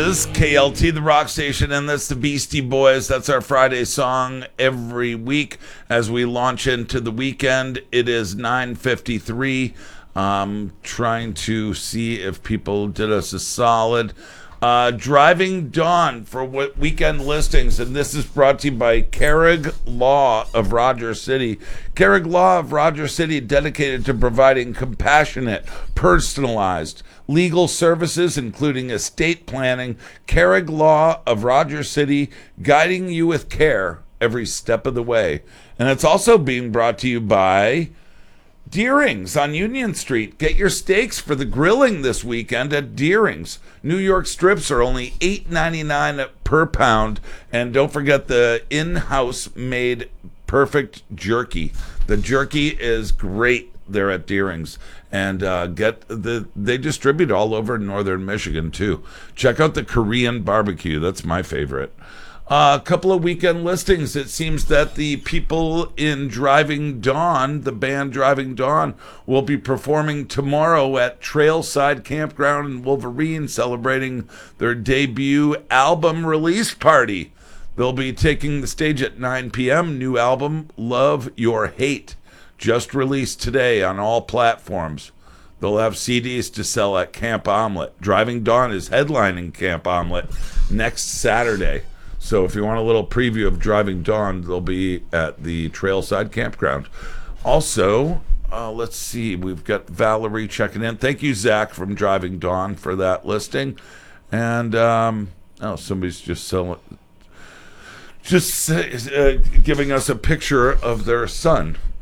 is KLT, the rock station, and that's the Beastie Boys. That's our Friday song every week as we launch into the weekend. It is 9:53. Trying to see if people did us a solid. Driving Dawn for what weekend listings, and this is brought to you by Carrig Law of Rogers City. Carrig Law of Rogers City, dedicated to providing compassionate, personalized legal services, including estate planning. Carrig Law of Rogers City, guiding you with care every step of the way. And it's also being brought to you by Deering's on Union Street. Get your steaks for the grilling this weekend at Deering's. New York strips are only $8.99 per pound. And don't forget the in-house made perfect jerky. The jerky is great there at Deering's. And they distribute all over northern Michigan too. Check out the Korean barbecue. That's my favorite. A couple of weekend listings. It seems that the people in Driving Dawn, the band Driving Dawn, will be performing tomorrow at Trailside Campground in Wolverine, celebrating their debut album release party. They'll be taking the stage at 9 p.m. New album, Love Your Hate, just released today on all platforms. They'll have CDs to sell at Camp Omelette. Driving Dawn is headlining Camp Omelette next Saturday. So if you want a little preview of Driving Dawn, they'll be at the Trailside Campground. Also, let's see, we've got Valerie checking in. Thank you, Zach, from Driving Dawn for that listing. And, somebody's just giving us a picture of their son.